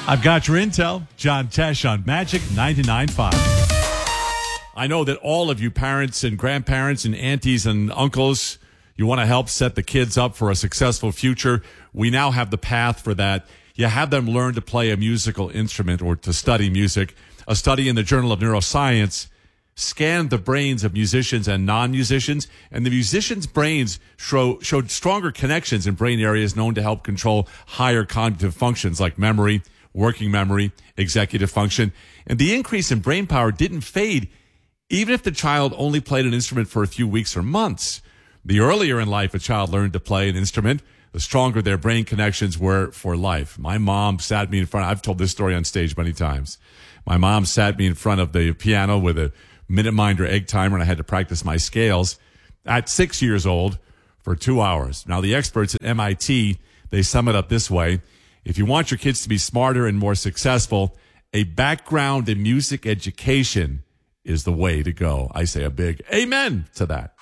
I've got your intel. John Tesh on Magic 99.5. I know that all of you parents and grandparents and aunties and uncles, you want to help set the kids up for a successful future. We now have the path for that. You have them learn to play a musical instrument or to study music. A study in the Journal of Neuroscience scanned the brains of musicians and non-musicians, and the musicians' brains showed stronger connections in brain areas known to help control higher cognitive functions like memory, working memory, executive function. And the increase in brain power didn't fade even if the child only played an instrument for a few weeks or months. The earlier in life a child learned to play an instrument, the stronger their brain connections were for life. My mom sat me in front. I've told this story on stage many times. My mom sat me in front of the piano with a minute minder egg timer, and I had to practice my scales at 6 years old for 2 hours. Now, the experts at MIT, they sum it up this way. If you want your kids to be smarter and more successful, a background in music education is the way to go. I say a big amen to that.